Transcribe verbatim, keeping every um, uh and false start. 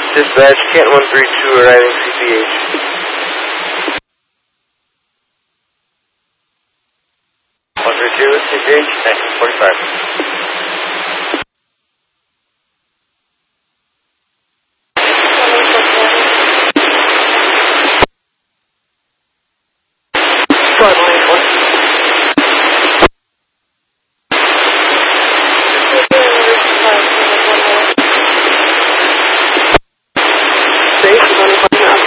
Dispatch, Kent one three two arriving C P H. one three two, C P H, nineteen forty-five.